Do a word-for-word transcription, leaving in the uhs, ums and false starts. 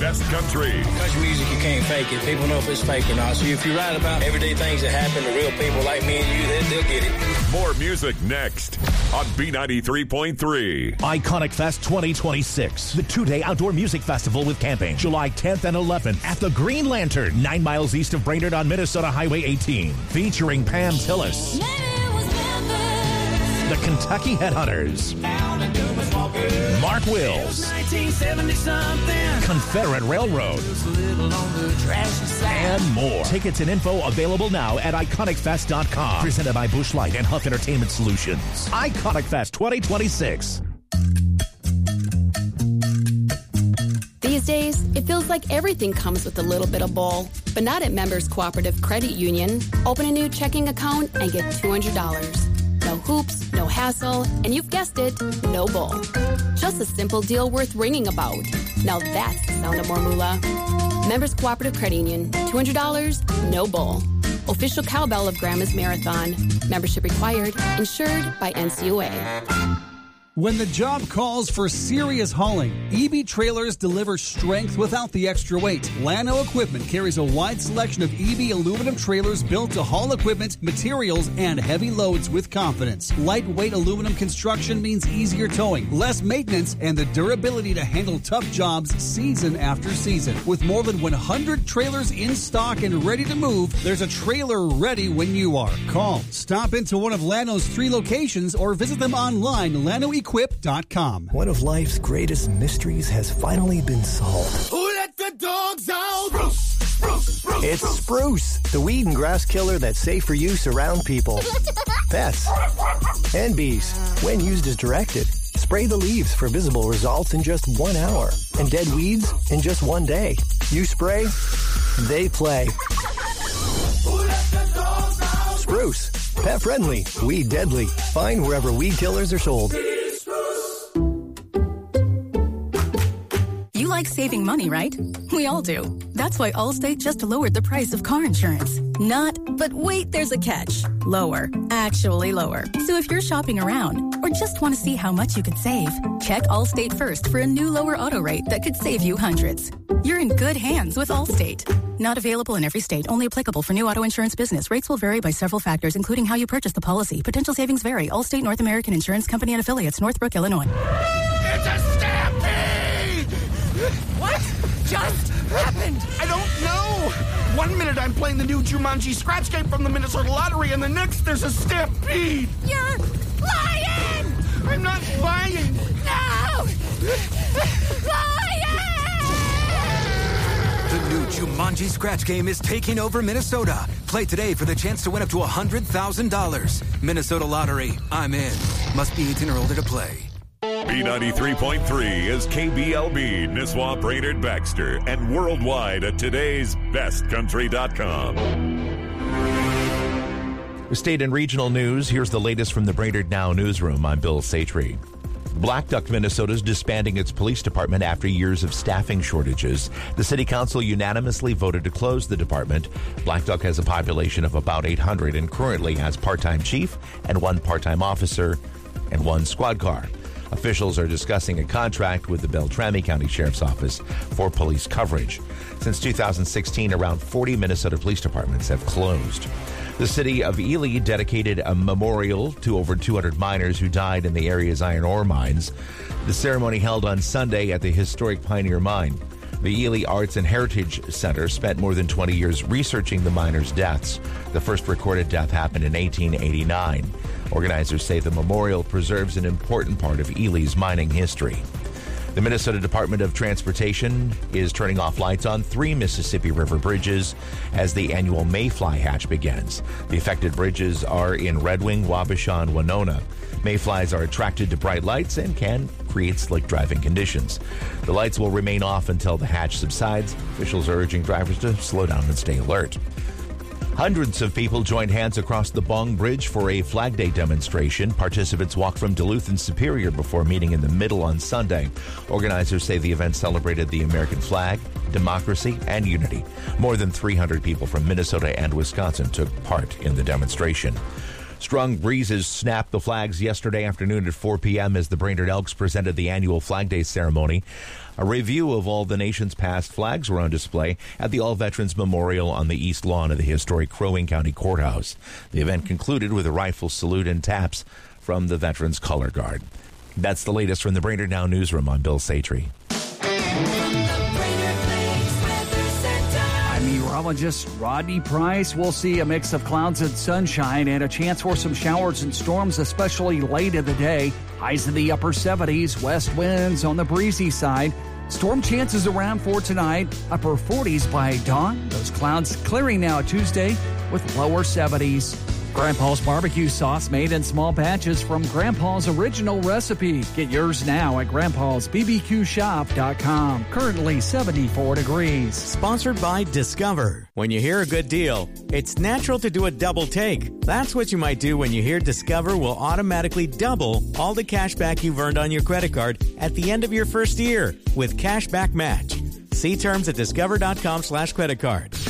best country. Country music, you can't fake it. People know if it's fake or not. So if you write about everyday things that happen to real people like me and you, they, they'll get it. More music next on B ninety-three point three. Iconic Fest twenty twenty-six, the two-day outdoor music festival with camping, July tenth and eleventh at the Green Lantern, nine miles east of Brainerd on Minnesota Highway eighteen, featuring Pam Tillis, the Kentucky Headhunters, Mark Wills, Confederate Railroad, and more. Tickets and info available now at iconic fest dot com. Presented by Busch Light and Huff Entertainment Solutions. Iconic Fest twenty twenty-six. These days, it feels like everything comes with a little bit of bull. But not at Members Cooperative Credit Union. Open a new checking account and get two hundred dollars. No hoops, no hassle, and you've guessed it, no bull. Just a simple deal worth ringing about. Now that's the sound of more moolah. Members Cooperative Credit Union, two hundred dollars, no bull. Official cowbell of Grandma's Marathon. Membership required. Insured by N C U A. When the job calls for serious hauling, E B Trailers deliver strength without the extra weight. Llano Equipment carries a wide selection of E B aluminum trailers built to haul equipment, materials, and heavy loads with confidence. Lightweight aluminum construction means easier towing, less maintenance, and the durability to handle tough jobs season after season. With more than one hundred trailers in stock and ready to move, there's a trailer ready when you are. Call, stop into one of Llano's three locations, or visit them online, llano equip dot com. One of life's greatest mysteries has finally been solved. Who let the dogs out? Spruce, spruce, spruce, it's Spruce, the weed and grass killer that's safe for use around people, pets, and bees. When used as directed, spray the leaves for visible results in just one hour, and dead weeds in just one day. You spray, they play. Who let the dogs out? Spruce, pet friendly, weed deadly. Find wherever weed killers are sold. You like saving money, right? We all do. That's why Allstate just lowered the price of car insurance. Not, but wait, there's a catch. Lower. Actually lower. So if you're shopping around or just want to see how much you could save, check Allstate first for a new lower auto rate that could save you hundreds. You're in good hands with Allstate. Not available in every state. Only applicable for new auto insurance business. Rates will vary by several factors, including how you purchase the policy. Potential savings vary. Allstate North American Insurance Company and Affiliates, Northbrook, Illinois. It's a stampede! What just happened? I don't know. One minute I'm playing the new Jumanji Scratch Game from the Minnesota Lottery, and the next there's a stampede. You're lying! I'm not lying. No! Lying! The new Jumanji Scratch Game is taking over Minnesota. Play today for the chance to win up to one hundred thousand dollars. Minnesota Lottery. I'm in. Must be eighteen or older to play. B ninety-three point three is K B L B, Nisswa, Brainerd, Baxter, and worldwide at today's best country dot com. State and regional news. Here's the latest from the Brainerd Now newsroom. I'm Bill Satry. Black Duck, Minnesota is disbanding its police department after years of staffing shortages. The city council unanimously voted to close the department. Black Duck has a population of about eight hundred and currently has part-time chief and one part-time officer and one squad car. Officials are discussing a contract with the Beltrami County Sheriff's Office for police coverage. Since two thousand sixteen, around forty Minnesota police departments have closed. The city of Ely dedicated a memorial to over two hundred miners who died in the area's iron ore mines. The ceremony held on Sunday at the historic Pioneer Mine. The Ely Arts and Heritage Center spent more than twenty years researching the miners' deaths. The first recorded death happened in eighteen eighty-nine. Organizers say the memorial preserves an important part of Ely's mining history. The Minnesota Department of Transportation is turning off lights on three Mississippi River bridges as the annual Mayfly Hatch begins. The affected bridges are in Red Wing, Wabasha, and Winona. Mayflies are attracted to bright lights and can create slick driving conditions. The lights will remain off until the hatch subsides. Officials are urging drivers to slow down and stay alert. Hundreds of people joined hands across the Bong Bridge for a Flag Day demonstration. Participants walked from Duluth and Superior before meeting in the middle on Sunday. Organizers say the event celebrated the American flag, democracy, and unity. More than three hundred people from Minnesota and Wisconsin took part in the demonstration. Strong breezes snapped the flags yesterday afternoon at four p.m. as the Brainerd Elks presented the annual Flag Day ceremony. A review of all the nation's past flags were on display at the All Veterans Memorial on the east lawn of the historic Crow Wing County Courthouse. The event concluded with a rifle salute and taps from the Veterans Color Guard. That's the latest from the Brainerd Now Newsroom. I'm Bill Satry. Meteorologist Rodney Price. We'll see a mix of clouds and sunshine and a chance for some showers and storms, especially late in the day. Highs in the upper seventies, west winds on the breezy side. Storm chances around for tonight, upper forties by dawn. Those clouds clearing now Tuesday with lower seventies. Grandpa's barbecue sauce made in small batches from Grandpa's original recipe. Get yours now at grandpas b b q shop dot com. Currently seventy-four degrees. Sponsored by Discover. When you hear a good deal, it's natural to do a double take. That's what you might do when you hear Discover will automatically double all the cash back you've earned on your credit card at the end of your first year with Cashback Match. See terms at discover dot com slash credit card.